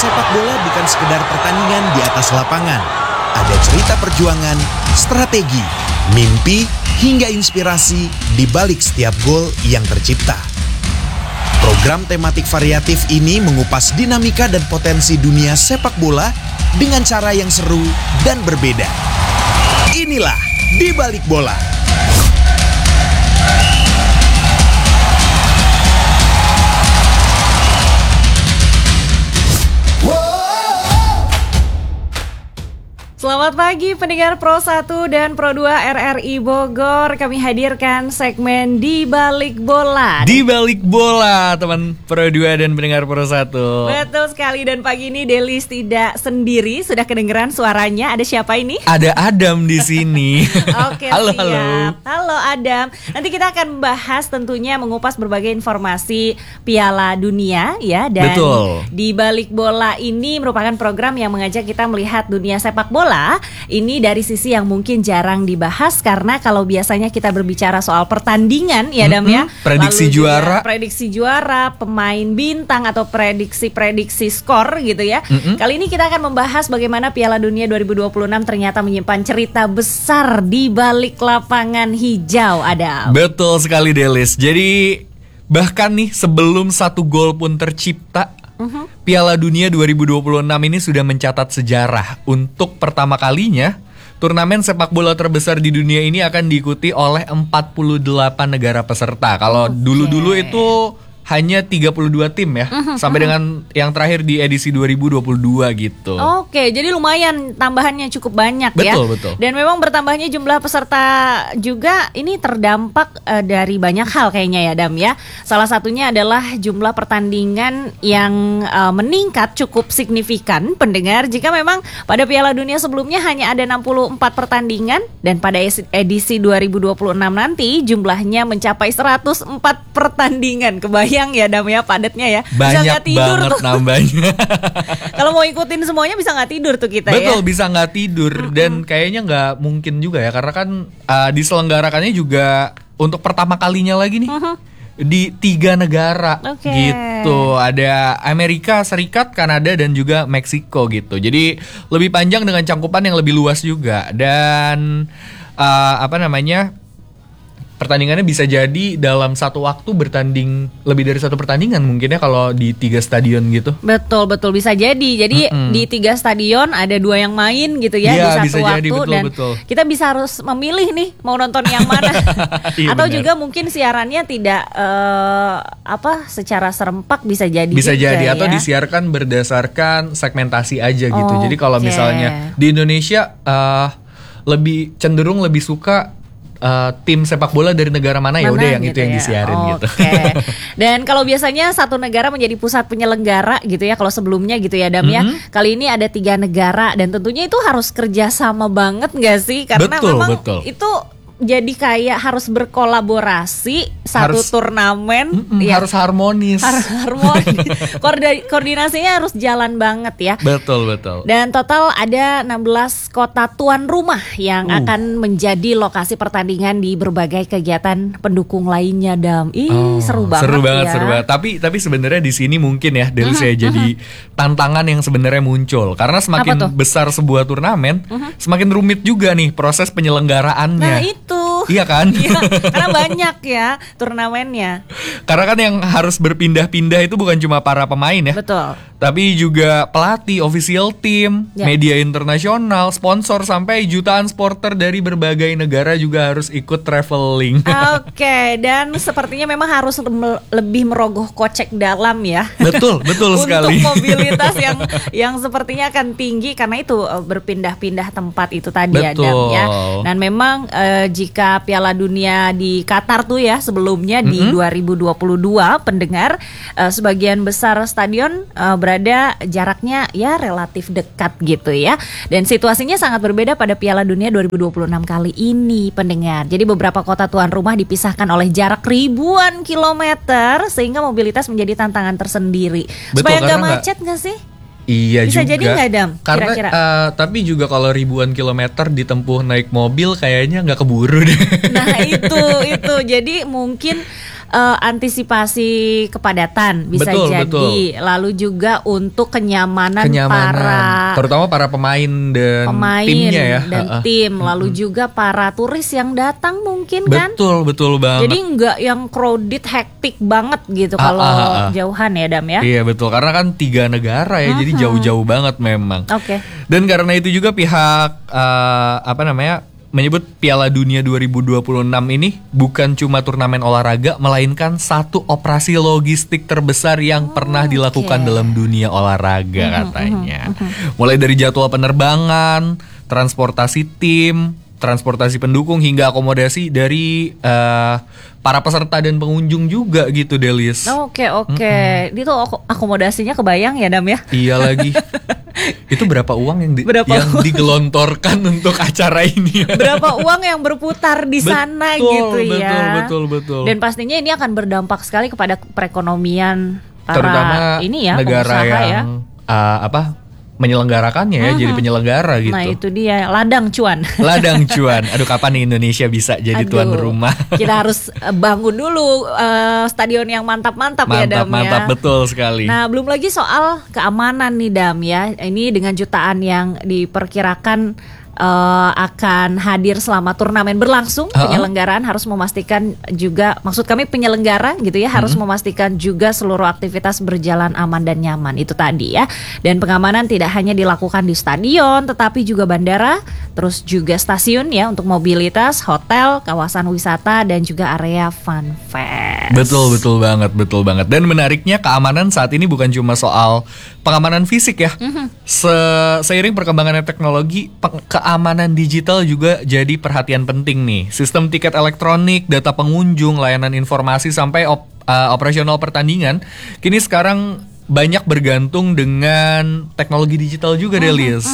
sepak bola bukan sekedar pertandingan di atas lapangan. Ada cerita perjuangan, strategi, mimpi, hingga inspirasi di balik setiap gol yang tercipta. Program tematik variatif ini mengupas dinamika dan potensi dunia sepak bola dengan cara yang seru dan berbeda. Inilah Di Balik Bola. Selamat pagi pendengar Pro 1 dan Pro 2 RRI Bogor. Kami hadirkan segmen Di Balik Bola. Di Balik Bola, teman Pro 2 dan pendengar Pro 1. Betul sekali, dan pagi ini Delis tidak sendiri. Sudah kedengeran suaranya. Ada siapa ini? Ada Adam di sini. Oke, halo, siap. halo. Halo Adam. Nanti kita akan membahas tentunya mengupas berbagai informasi Piala Dunia ya. Dan Betul. Di Balik Bola ini merupakan program yang mengajak kita melihat dunia sepak bola ini dari sisi yang mungkin jarang dibahas, karena kalau biasanya kita berbicara soal pertandingan ya Dam ya, prediksi lalu juara, prediksi juara, pemain bintang atau prediksi skor gitu ya. Kali ini kita akan membahas bagaimana Piala Dunia 2026 ternyata menyimpan cerita besar di balik lapangan hijau, Adam. Betul sekali Delis. Jadi bahkan nih sebelum satu gol pun tercipta, Piala Dunia 2026 ini sudah mencatat sejarah. Untuk pertama kalinya, turnamen sepak bola terbesar di dunia ini akan diikuti oleh 48 negara peserta. Kalau dulu-dulu itu hanya 32 tim ya, sampai dengan yang terakhir di edisi 2022 gitu. Oke, jadi lumayan tambahannya cukup banyak ya. Betul. Dan memang bertambahnya jumlah peserta juga ini terdampak dari banyak hal kayaknya ya Dam ya. Salah satunya adalah jumlah pertandingan yang meningkat cukup signifikan pendengar. Jika memang pada Piala Dunia sebelumnya hanya ada 64 pertandingan, dan pada edisi 2026 nanti jumlahnya mencapai 104 pertandingan. Kebayang ya Dam ya, padatnya ya. Banyak tidur banget tuh nambahnya. Kalau mau ikutin semuanya bisa nggak tidur tuh kita. Betul, ya. bisa nggak tidur. Dan kayaknya nggak mungkin juga ya, karena kan diselenggarakannya juga untuk pertama kalinya lagi nih di 3 negara gitu. Ada Amerika Serikat, Kanada, dan juga Meksiko gitu. Jadi lebih panjang dengan cangkupan yang lebih luas juga. Dan pertandingannya bisa jadi dalam satu waktu bertanding lebih dari satu pertandingan mungkin ya kalau di 3 stadion gitu. Betul bisa jadi. Jadi di 3 stadion ada 2 yang main gitu ya, di satu bisa waktu. Jadi, dan betul. kita bisa harus memilih nih mau nonton yang mana. Atau bener. juga mungkin siarannya tidak secara serempak bisa jadi. Bisa juga, jadi atau ya. disiarkan berdasarkan segmentasi aja gitu. Jadi kalau misalnya di Indonesia cenderung lebih suka tim sepak bola dari negara mana ya udah yang gitu itu yang ya. disiarin gitu. Dan kalau biasanya satu negara menjadi pusat penyelenggara gitu ya, kalau sebelumnya gitu ya Dam ya. Kali ini ada 3 negara, dan tentunya itu harus kerjasama banget nggak sih? Karena memang itu jadi kayak harus berkolaborasi turnamen harus harmonis. Koordinasinya harus jalan banget ya. Betul. Dan total ada 16 kota tuan rumah yang akan menjadi lokasi pertandingan di berbagai kegiatan pendukung lainnya Dam. Seru banget. Tapi sebenarnya di sini mungkin ya Deli saya jadi tantangan yang sebenarnya muncul, karena semakin besar sebuah turnamen, semakin rumit juga nih proses penyelenggaraannya. Nah itu. Iya kan? Iya, karena banyak ya turnamennya. Karena kan yang harus berpindah-pindah itu bukan cuma para pemain ya. Betul. Tapi juga pelatih, official team, media internasional, sponsor, sampai jutaan supporter dari berbagai negara juga harus ikut traveling. Oke, dan sepertinya memang harus lebih merogoh kocek dalam ya. Betul sekali. Untuk mobilitas yang sepertinya akan tinggi karena itu berpindah-pindah tempat itu tadi Adam ya. Dan memang jika Piala Dunia di Qatar tuh ya sebelumnya di 2022 pendengar, sebagian besar stadion berada jaraknya ya relatif dekat gitu ya. Dan situasinya sangat berbeda pada Piala Dunia 2026 kali ini pendengar. Jadi beberapa kota tuan rumah dipisahkan oleh jarak ribuan kilometer, sehingga mobilitas menjadi tantangan tersendiri. Supaya nggak macet nggak sih? Iya bisa juga. Jadi nggak Dam? Karena tapi juga kalau ribuan kilometer ditempuh naik mobil kayaknya nggak keburu deh. Nah itu jadi mungkin antisipasi kepadatan bisa jadi. Betul. Lalu juga untuk kenyamanan para terutama para pemain dan timnya ya. Dan tim. Lalu juga para turis yang datang mungkin kan. Betul banget. Jadi nggak yang crowded, hektik banget gitu kalau jauhan ya Dam ya. Iya betul, karena kan 3 negara ya, jadi jauh-jauh banget memang. Oke. Dan karena itu juga pihak menyebut Piala Dunia 2026 ini bukan cuma turnamen olahraga, melainkan satu operasi logistik terbesar yang pernah dilakukan dalam dunia olahraga katanya. Mulai dari jadwal penerbangan, transportasi tim, transportasi pendukung hingga akomodasi dari para peserta dan pengunjung juga gitu, Delis. Oke. Itu akomodasinya kebayang ya Dam ya? Iya lagi. Itu berapa uang yang digelontorkan untuk acara ini? Berapa uang yang berputar di sana gitu ya? Betul. Dan pastinya ini akan berdampak sekali kepada perekonomian para terutama ini ya, negara yang menyelenggarakannya ya, jadi penyelenggara gitu. Nah itu dia, ladang cuan. Aduh, kapan nih Indonesia bisa jadi tuan rumah? Kita harus bangun dulu stadion yang mantap-mantap ya Dam ya. Mantap, betul sekali. Nah belum lagi soal keamanan nih Dam ya. Ini dengan jutaan yang diperkirakan akan hadir selama turnamen berlangsung, penyelenggaraan harus memastikan juga, maksud kami penyelenggara gitu ya, harus memastikan juga seluruh aktivitas berjalan aman dan nyaman, itu tadi ya. Dan pengamanan tidak hanya dilakukan di stadion, tetapi juga bandara, terus juga stasiun ya untuk mobilitas, hotel, kawasan wisata, dan juga area fun fest. Betul banget. Dan menariknya keamanan saat ini bukan cuma soal pengamanan fisik ya. Seiring perkembangannya teknologi, keamanan digital juga jadi perhatian penting nih. Sistem tiket elektronik, data pengunjung, layanan informasi sampai operasional pertandingan kini sekarang banyak bergantung dengan teknologi digital juga, Delis.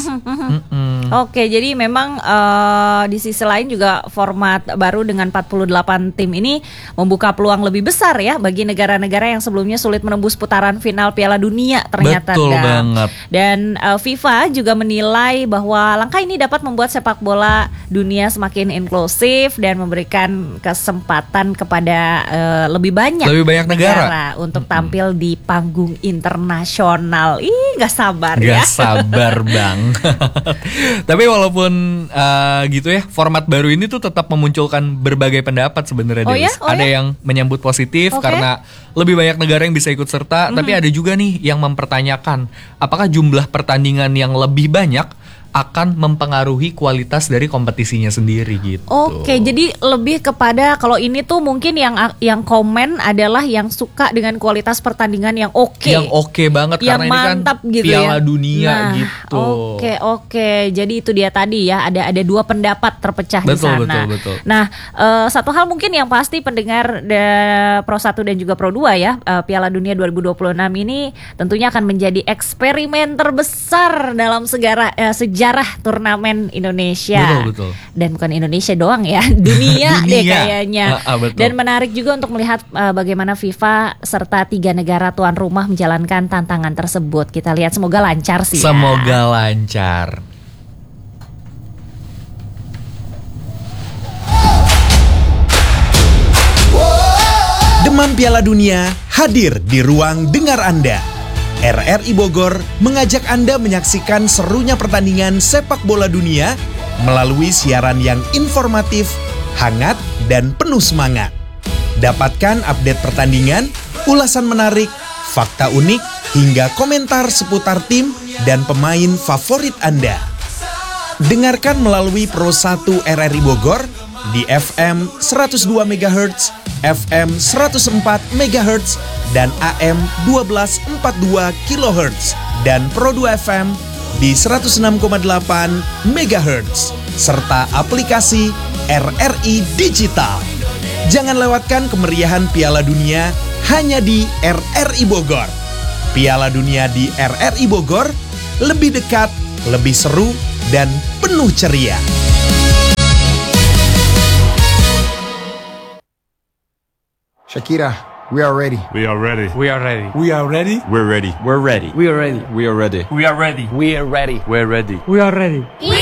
Oke, jadi memang di sisi lain juga format baru dengan 48 tim ini membuka peluang lebih besar ya bagi negara-negara yang sebelumnya sulit menembus putaran final Piala Dunia ternyata. Betul banget. Dan FIFA juga menilai bahwa langkah ini dapat membuat sepak bola dunia semakin inklusif dan memberikan kesempatan kepada lebih banyak negara untuk tampil di panggung internasional. Gak sabar ya. Gak sabar bang. Tapi walaupun gitu ya, format baru ini tuh tetap memunculkan berbagai pendapat sebenarnya. Ada yang menyambut positif karena lebih banyak negara yang bisa ikut serta. Tapi ada juga nih yang mempertanyakan apakah jumlah pertandingan yang lebih banyak akan mempengaruhi kualitas dari kompetisinya sendiri gitu. Oke, jadi lebih kepada kalau ini tuh mungkin yang komen adalah yang suka dengan kualitas pertandingan yang oke. Yang oke banget yang karena mantap ini kan gitu Piala ya. Dunia gitu. Oke. Jadi itu dia tadi ya, ada 2 pendapat terpecah di sana. Betul. Nah, satu hal mungkin yang pasti pendengar Pro 1 dan juga Pro 2 ya, Piala Dunia 2026 ini tentunya akan menjadi eksperimen terbesar dalam sejarah turnamen Indonesia. Betul. Dan bukan Indonesia doang ya, dunia deh kayaknya. Betul. Dan menarik juga untuk melihat bagaimana FIFA serta 3 negara tuan rumah menjalankan tantangan tersebut. Kita lihat, semoga lancar sih. Semoga lancar. Demam Piala Dunia hadir di ruang dengar Anda. RRI Bogor mengajak Anda menyaksikan serunya pertandingan sepak bola dunia melalui siaran yang informatif, hangat, dan penuh semangat. Dapatkan update pertandingan, ulasan menarik, fakta unik, hingga komentar seputar tim dan pemain favorit Anda. Dengarkan melalui Pro 1 RRI Bogor di FM 102 MHz, FM 104 MHz, dan AM 1242 kHz, dan Pro 2 FM di 106,8 MHz, serta aplikasi RRI Digital. Jangan lewatkan kemeriahan Piala Dunia hanya di RRI Bogor. Piala Dunia di RRI Bogor, lebih dekat, lebih seru, dan penuh ceria. Shakira, we are ready. We are ready. We are ready. We are ready. We're ready. We're ready. We are ready. We are ready. We are ready. We are ready. We're ready. We are ready. We